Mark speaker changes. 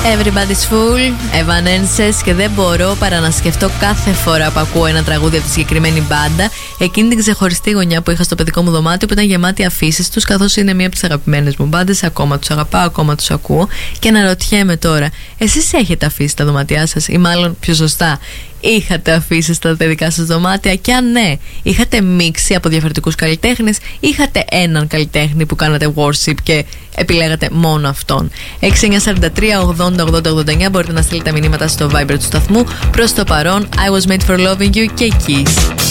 Speaker 1: Everybody's Full, Evanescence, και δεν μπορώ παρά να σκεφτώ κάθε φορά που ακούω ένα τραγούδι από τη συγκεκριμένη μπάντα εκείνη την ξεχωριστή γωνιά που είχα στο παιδικό μου δωμάτιο που ήταν γεμάτη αφήσεις τους, καθώς είναι μία από τις αγαπημένες μου μπάντες. Ακόμα τους αγαπάω, ακόμα τους ακούω και αναρωτιέμαι τώρα, εσείς έχετε αφήσει τα δωμάτια σας, ή μάλλον πιο σωστά, είχατε αφήσει στα δικά σας δωμάτια? Και αν ναι, είχατε μίξει από διαφορετικούς καλλιτέχνες, είχατε έναν καλλιτέχνη που κάνατε worship και επιλέγατε μόνο αυτόν? 6943-80-80-89 μπορείτε να στείλετε μηνύματα στο Viber του σταθμού. Προς το παρόν, I was made for loving you και Kiss.